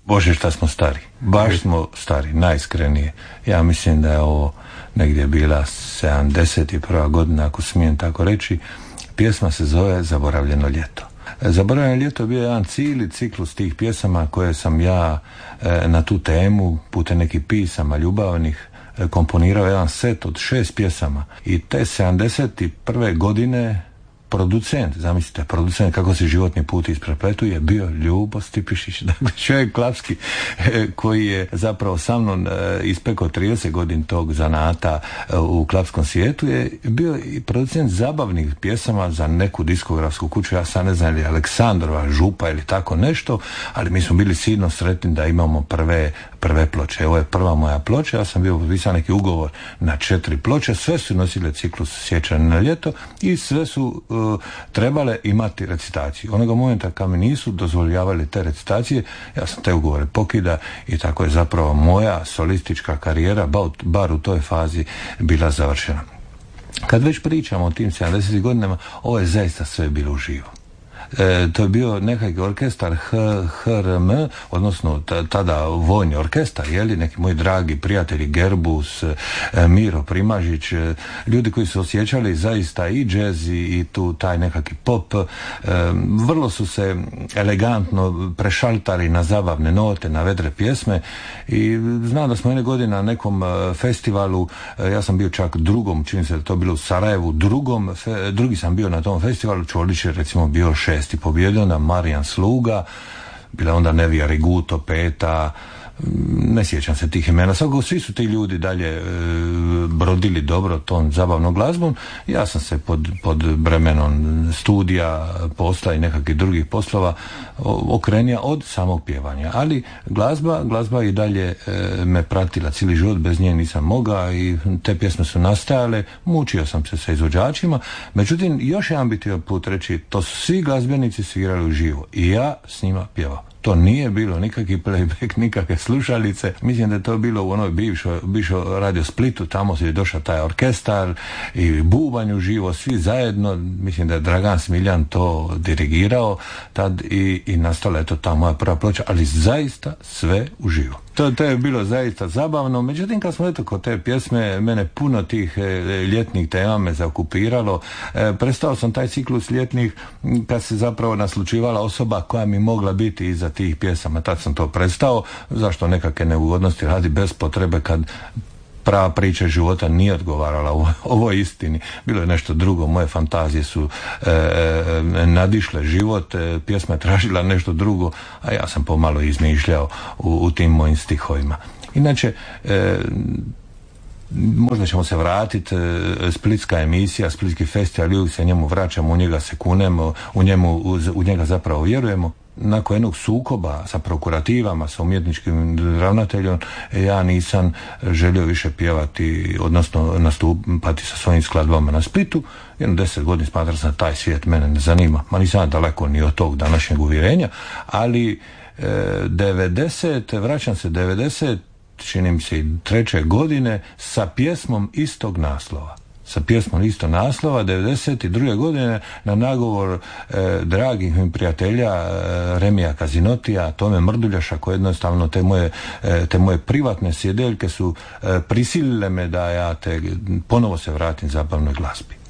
Bože šta smo stari, baš smo stari, najiskrenije. Ja mislim da je ovo negdje bila 71. godina, ako smijem tako reći. Pjesma se zove Zaboravljeno ljeto. Zaboravljeno ljeto je bio jedan cijeli ciklus tih pjesama koje sam ja na tu temu putem nekih pisama ljubavnih komponirao jedan set od 6 pjesama. I te 71. godine producent, zamislite, producent kako se životni put isprepletu je bio Ljubo Stipišić, dakle čovjek klapski koji je zapravo sa mnom ispekao 30 godina tog zanata u klapskom svijetu, je bio i producent zabavnih pjesama za neku diskografsku kuću, ja sad ne znam ili Aleksandrova Župa ili tako nešto, ali mi smo bili silno sretni da imamo prve ploče. Ovo je prva moja ploča, ja sam bio potpisao neki ugovor na 4 ploče, sve su nosile ciklus Sjećanja na ljeto i sve su trebale imati recitaciju. Onoga momenta kad mi nisu dozvoljavali te recitacije, ja sam te ugovore pokida i tako je zapravo moja solistička karijera bar u toj fazi bila završena. Kad već pričamo o tim 70 godinama, ovo je zaista sve bilo uživo. To je bio nekakav orkestar HRM, odnosno tada vojni orkestar, neki moji dragi prijatelji Gerbus, Miro Primažić, ljudi koji su osjećali zaista i džez i tu taj nekakvi pop, vrlo su se elegantno prešaltali na zabavne note, na vedre pjesme i znam da smo jedne godine na nekom festivalu, ja sam bio čak drugom, čini se da to bilo u Sarajevu, drugi sam bio na tom festivalu, Čolić je recimo bio 6. pobjedio na Marijan Sluga, bila onda Nevija Riguto, Peta, ne sjećam se tih imena, svi su ti ljudi dalje brodili dobro tom zabavnom glazbom. Ja sam se pod bremenom studija, posla i nekakvih drugih poslova okrenija od samog pjevanja, ali glazba i dalje me pratila cijeli život, bez nje nisam mogao i te pjesme su nastajale, mučio sam se sa izvođačima, međutim još jedan bi htio put reći, to su svi glazbenici svirali uživo i ja s njima pjevao. To nije bilo nikakvi playback, nikakve slušalice. Mislim da je to bilo u onoj bivšoj Radio Splitu, tamo je došao taj orkestar i bubanj uživo, svi zajedno. Mislim da je Dragan Smiljan to dirigirao tad i nastala je to ta moja prva ploča, ali zaista sve uživo. To je bilo zaista zabavno, međutim kad smo kod te pjesme, mene puno tih ljetnih tema me zaokupiralo. Prestao sam taj ciklus ljetnih kad se zapravo naslučivala osoba koja mi mogla biti iza tih pjesama. Tad sam to prestao, zašto nekakve neugodnosti radi bez potrebe kad prava priča života nije odgovarala ovoj istini. Bilo je nešto drugo, moje fantazije su nadišle život, pjesma je tražila nešto drugo, a ja sam pomalo izmišljao u tim mojim stihovima. Inače, možda ćemo se vratiti, splitska emisija, splitski festival, uvijek se njemu vraćamo, u njega se kunemo, u njega zapravo vjerujemo. Nakon jednog sukoba sa prokurativama, sa umjetničkim ravnateljom, ja nisam želio više pjevati, odnosno nastupati sa svojim skladbama na Splitu. Jedno 10 godina smatrao sam da taj svijet mene ne zanima, ma nisam daleko ni od tog današnjeg uvjerenja, ali 90, čini mi se i 3. godine, sa pjesmom istog naslova. 92. godine na nagovor dragih mi prijatelja Remija Kazinotija, Tome Mrduljaša, koji jednostavno te moje privatne sjedeljke su prisilile me da ja ponovo se vratim zabavnoj glazbi.